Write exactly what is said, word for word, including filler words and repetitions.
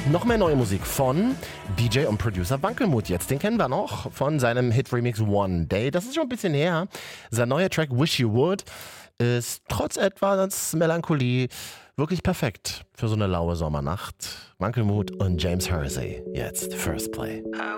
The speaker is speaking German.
noch mehr neue Musik von D J und Producer Wankelmut jetzt. Den kennen wir noch von seinem Hit-Remix One Day. Das ist schon ein bisschen her. Sein neuer Track Wish You Would ist trotz etwas Melancholie wirklich perfekt für so eine laue Sommernacht. Wankelmut und James Hersey jetzt First Play.